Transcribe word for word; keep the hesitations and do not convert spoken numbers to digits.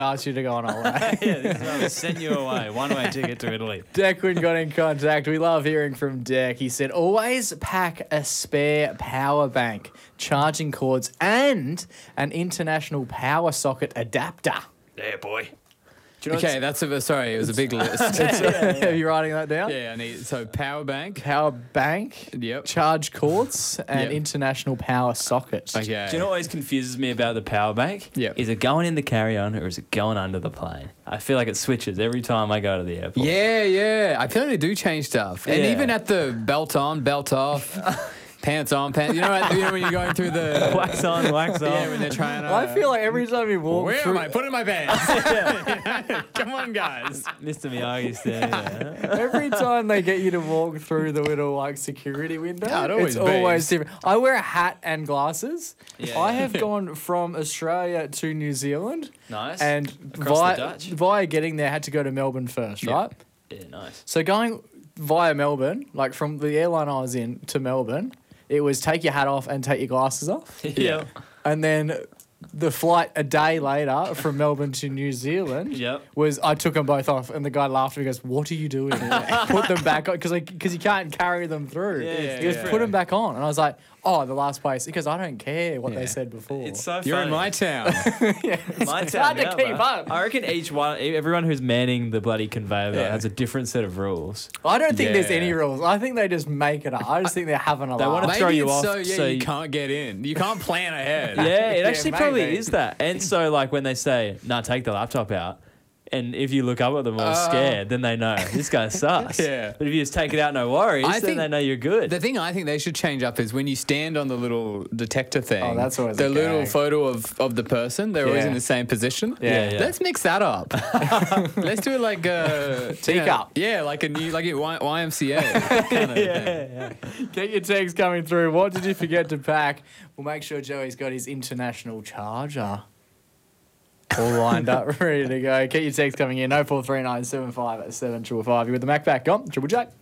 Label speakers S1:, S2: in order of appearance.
S1: asked you to go on holiday.
S2: Yeah, this is why we sent you away. One-way ticket to Italy.
S1: Declan got in contact. We love hearing from Deck. He said, always pack a spare power bank, charging cords, and an international power socket adapter.
S2: Yeah, boy.
S1: Do you know
S3: Okay, that's a sorry. It was a big list.
S1: Are you writing that down?
S3: Yeah, I need so power bank.
S1: Power bank,
S3: Yep.
S1: charge cords, and
S3: Yep.
S1: international power socket.
S3: Okay.
S2: Do you know what always confuses me about the power bank?
S3: Yep.
S2: Is it going in the carry-on or is it going under the plane? I feel like it switches every time I go to the airport.
S3: Yeah, yeah. I feel like they do change stuff, and
S2: Yeah.
S3: even at the belt on, belt off, pants on, pants. You know, what, you know when you're going through the
S2: Wax on, wax off.
S3: yeah, when they're trying to.
S1: I feel like every time you walk
S3: Where
S1: through,
S3: am I? Put it in my pants. Come on, guys.
S2: Mister Miyagi standing there.
S1: every time they get you to walk through the little like security window,
S3: Yeah, it always
S1: it's always
S3: beeps.
S1: different. I wear a hat and glasses.
S2: Yeah,
S1: I
S2: yeah.
S1: have gone from Australia to New Zealand,
S2: Nice.
S1: and
S2: Across
S1: via,
S2: the Dutch?
S1: via getting there, had to go to Melbourne first,
S3: Yeah.
S1: right?
S2: Yeah, nice.
S1: So going via Melbourne, like from the airline I was in to Melbourne, it was take your hat off and take your glasses off.
S2: Yeah.
S1: And then the flight a day later from Melbourne to New Zealand
S2: Yep.
S1: was I took them both off, and the guy laughed at me. He goes, "What are you doing?" Put them back on because because you can't carry them through.
S2: Yeah,
S1: he goes,
S3: yeah.
S1: "Put them back on," and I was like, "Oh, the last place." Because I don't care what
S3: Yeah.
S1: they said before.
S2: It's so
S3: You're
S2: funny.
S3: in my town.
S2: My
S1: it's
S2: town
S1: hard to
S2: now,
S1: keep
S2: bro.
S1: up.
S2: I reckon each one, everyone who's manning the bloody conveyor belt
S3: Yeah.
S2: has a different set of rules.
S1: I don't think there's
S3: Yeah.
S1: any rules. I think they just make it up. I just think they're having a
S2: They
S1: laugh.
S2: wanna
S3: Maybe
S2: throw you
S3: it's
S2: off
S3: so yeah,
S2: so
S3: you
S2: you-
S3: can't get in. You can't plan ahead.
S2: Yeah, it
S1: Yeah,
S2: actually probably
S1: maybe.
S2: is that. And so, like, when they say, nah, take the laptop out, and if you look up at them all
S3: Uh,
S2: scared, then they know this guy sucks.
S3: Yeah.
S2: But if you just take it out, no worries,
S3: I
S2: then
S3: think
S2: they know you're good.
S3: The thing I think they should change up is when you stand on the little detector thing.
S1: Oh, that's always
S3: the
S1: a
S3: little
S1: gag.
S3: photo of, of the person. They're always
S1: Yeah.
S3: in the same position.
S1: Yeah,
S2: yeah.
S3: Let's mix that up. Let's do it like a
S1: Teacup.
S3: Yeah, yeah, like a new like a Y- YMCA. kind of
S2: yeah,
S3: thing.
S2: yeah.
S1: Get your text coming through. What did you forget to pack? We'll make sure Joey's got his international charger all lined up, ready to go. Get your text coming in. oh four three nine seven five seven five five. You're with the Mac back on Triple J.